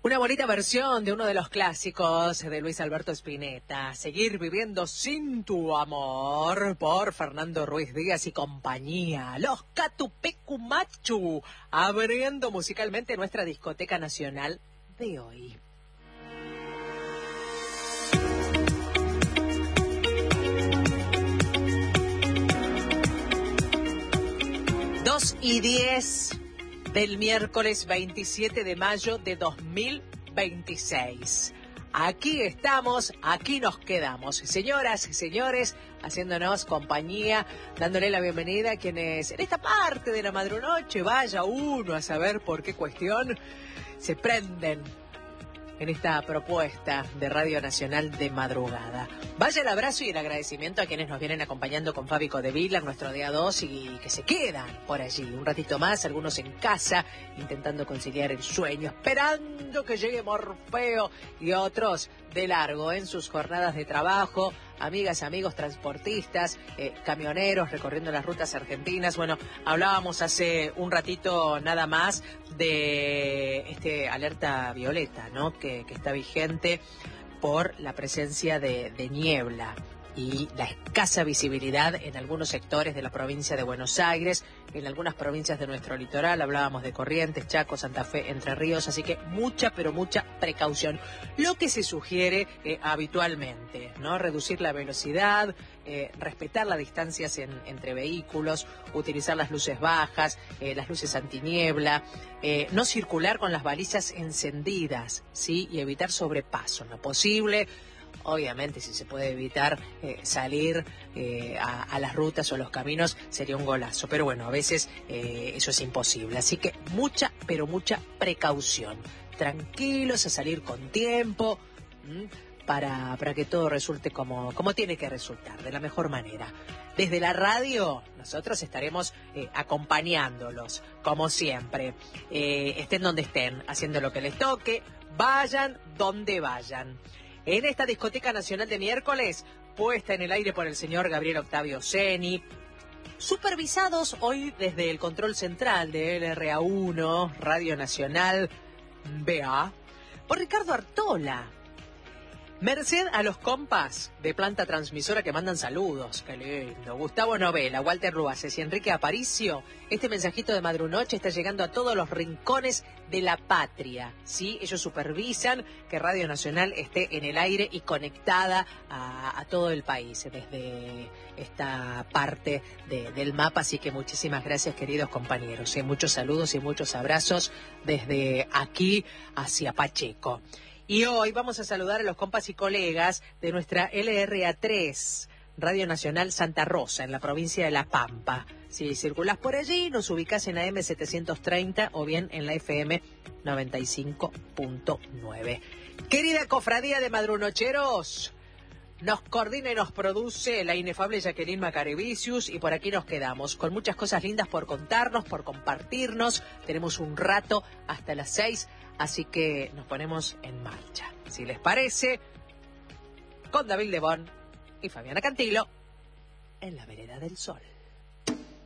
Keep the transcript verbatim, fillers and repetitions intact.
Una bonita versión de uno de los clásicos de Luis Alberto Spinetta, Seguir viviendo sin tu amor, por Fernando Ruiz Díaz y compañía. Los Catupecumachu, abriendo musicalmente nuestra discoteca nacional de hoy. dos y diez del miércoles veintisiete de mayo de dos mil veintiséis. Aquí estamos, aquí nos quedamos. Señoras y señores, haciéndonos compañía, dándole la bienvenida a quienes en esta parte de la madrunoche, vaya uno a saber por qué cuestión, se prenden en esta propuesta de Radio Nacional de madrugada. Vaya el abrazo y el agradecimiento a quienes nos vienen acompañando con Fabi Codevila, nuestro día dos, y que se quedan por allí un ratito más, algunos en casa, intentando conciliar el sueño, esperando que llegue Morfeo, y otros de largo en sus jornadas de trabajo, amigas, amigos transportistas, eh, camioneros recorriendo las rutas argentinas. Bueno, hablábamos hace un ratito nada más de este alerta violeta, ¿no? Que, que está vigente por la presencia de, de niebla y la escasa visibilidad en algunos sectores de la provincia de Buenos Aires, en algunas provincias de nuestro litoral. Hablábamos de Corrientes, Chaco, Santa Fe, Entre Ríos, así que mucha, pero mucha precaución. Lo que se sugiere eh, habitualmente, ¿no? Reducir la velocidad, eh, respetar las distancias en, entre vehículos, utilizar las luces bajas, eh, las luces antiniebla, eh, no circular con las balizas encendidas, ¿sí? Y evitar sobrepaso en lo posible. Obviamente, si se puede evitar eh, salir eh, a, a las rutas o los caminos, sería un golazo. Pero bueno, a veces eh, eso es imposible. Así que mucha, pero mucha precaución. Tranquilos, a salir con tiempo, para, para que todo resulte como, como tiene que resultar, de la mejor manera. Desde la radio, nosotros estaremos eh, acompañándolos, como siempre. Eh, estén donde estén, haciendo lo que les toque, vayan donde vayan. En esta discoteca nacional de miércoles, puesta en el aire por el señor Gabriel Octavio Ceni, supervisados hoy desde el control central de L R A uno, Radio Nacional B A, por Ricardo Artola. Merced a los compas de planta transmisora que mandan saludos, qué lindo. Gustavo Novela, Walter Ruaces y Enrique Aparicio. Este mensajito de madrunoche está llegando a todos los rincones de la patria, ¿sí? Ellos supervisan que Radio Nacional esté en el aire y conectada a, a todo el país desde esta parte de, del mapa. Así que muchísimas gracias, queridos compañeros. ¿eh? Muchos saludos y muchos abrazos desde aquí hacia Pacheco. Y hoy vamos a saludar a los compas y colegas de nuestra L R A tres, Radio Nacional Santa Rosa, en la provincia de La Pampa. Si circulás por allí, nos ubicás en la A M setecientos treinta o bien en la F M noventa y cinco punto nueve. Querida cofradía de madrunocheros, nos coordina y nos produce la inefable Jacqueline Macarevicius, y por aquí nos quedamos con muchas cosas lindas por contarnos, por compartirnos. Tenemos un rato hasta las seis, así que nos ponemos en marcha. Si les parece, con David Lebón y Fabiana Cantilo, en la vereda del sol.